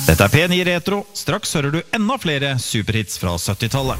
Dette P9 Retro. Straks hører du enda flere superhits fra 70-tallet.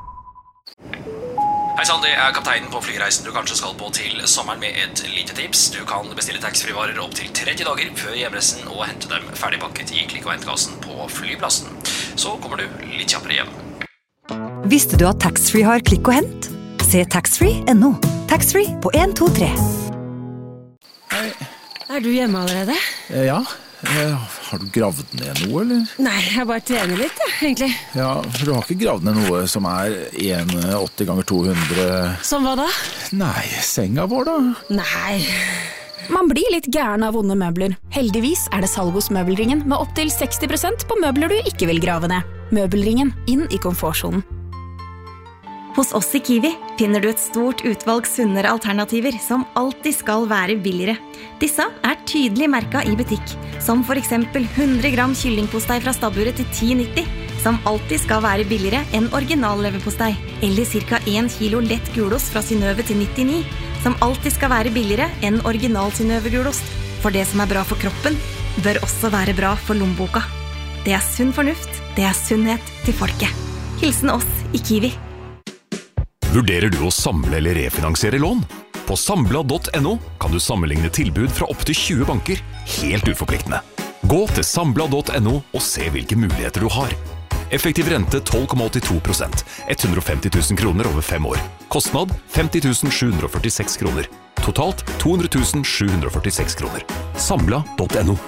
Hei sann, det kapteinen på flyreisen du kanskje skal på til sommeren med et lite tips. Du kan bestille taxfree-varer opp til 30 dager før hjemreisen og hente dem ferdigpakket i klikk- og hentkassen på flyplassen. Så kommer du litt kjappere hjem. Visste du at taxfree har klikk og hent? Se taxfree.no. Taxfree på 123. Hei. Er du hjemme allerede? Ja. Har du gravd ned noe, eller? Nei, jeg bare trener litt, egentlig. Ja, for du har ikke gravd ned noe som 1,80 ganger 200... Som hva da? Nei, senga vår da? Nei. Man blir litt gæren av vonde møbler. Heldigvis det salg hos Møbelringen med opp til 60% på møbler du ikke vil grave ned. Møbelringen, inn i komfortzonen. Hos oss i Kiwi finner du et stort utvalg sunnere alternativer som alltid skal være billigere. Disse tydelig merket i butikk, som for eksempel 100 gram kyllingpostei fra stabburet til 10,90, som alltid skal være billigere enn original leverpostei, eller ca. 1 kilo lett gulost fra Synnøve til 99, som alltid skal være billigere enn original Synnøve gulost. For det som bra for kroppen, bør også være bra for lommeboka. Det sunn fornuft, det sunnhet til folket. Hilsen oss i Kiwi. Vurderer du å samle eller refinansiere lån? På Sambla.no kan du sammenligne tilbud fra opp til 20 banker, helt uforpliktende. Gå til Sambla.no og se hvilke muligheter du har. Effektiv rente 12,82%, 150 000 kroner over 5 år. Kostnad 50 746 kroner. Totalt 200 746 kroner. Sambla.no.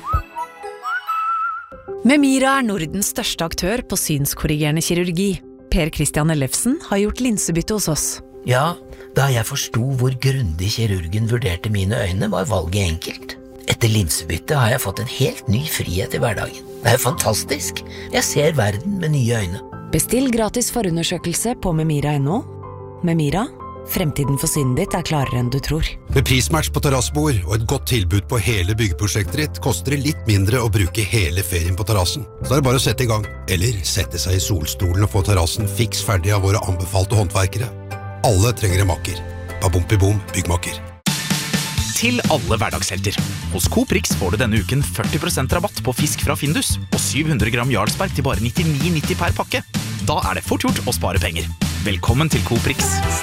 Memira Nordens største aktør på synskorrigerende kirurgi. Per Christian Ellefsen har gjort linsebytte hos oss. Ja, da jeg forstod hvor grundig kirurgen vurderte mine øyne, var valget enkelt. Etter linsebytte har jeg fått en helt ny frihet i hverdagen. Det fantastisk. Jeg ser verden med nye øyne. Bestill gratis forundersøkelse på memira.no. Memira, fremtiden for synet ditt klarere enn du tror. Med prismatch på terrassebord og et godt tilbud på hele byggeprosjektet ditt, koster det litt mindre å bruke hele ferien på terrassen. Så det bare å sette i gang, eller sette seg i solstolen og få terrassen fiks ferdig av våre anbefalte håndverkere. Alle trenger en makker. Babompi-bom, byggmakker. Til alle hverdagshelter. Hos Coop Rix får du denne uken 40% rabatt på fisk fra Findus, og 700 gram Jarlsberg til bare 99,90 per pakke. Da det fort gjort å spare penger. Velkommen til Coop Rix.